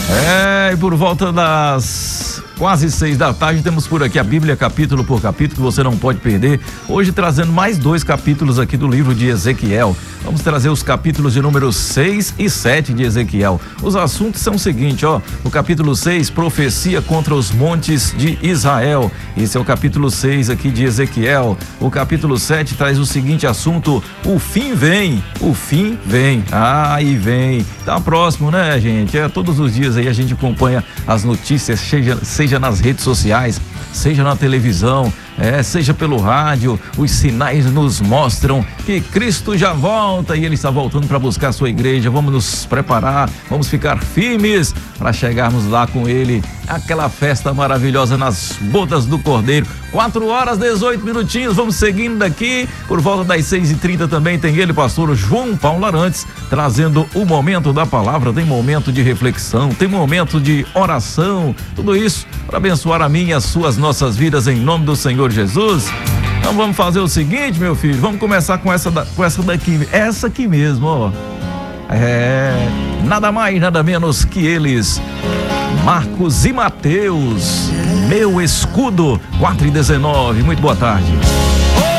E por volta das quase 6 da tarde, temos por aqui a Bíblia capítulo por capítulo, que você não pode perder. Hoje trazendo mais 2 capítulos aqui do livro de Ezequiel. Vamos trazer os capítulos de número 6 e 7 de Ezequiel. Os assuntos são o seguinte, o capítulo 6, profecia contra os montes de Israel. Esse é o capítulo 6 aqui de Ezequiel. O capítulo 7 traz o seguinte assunto: o fim vem, o fim vem. E vem. Tá próximo, né, gente? Todos os dias aí a gente acompanha as notícias, seja nas redes sociais, seja na televisão, seja pelo rádio. Os sinais nos mostram que Cristo já volta e Ele está voltando para buscar a sua igreja. Vamos nos preparar, vamos ficar firmes para chegarmos lá com Ele. Aquela festa maravilhosa nas bodas do Cordeiro. 4h18, vamos seguindo daqui. Por volta das 6h30 também tem ele, pastor João Paulo Arantes, trazendo o momento da palavra. Tem momento de reflexão, tem momento de oração, tudo isso para abençoar a minha e as suas, nossas vidas, em nome do Senhor Jesus. Então vamos fazer o seguinte, meu filho, vamos começar com essa daqui, essa aqui mesmo, nada mais, nada menos que eles, Marcos e Mateus, meu escudo. 4h19, muito boa tarde.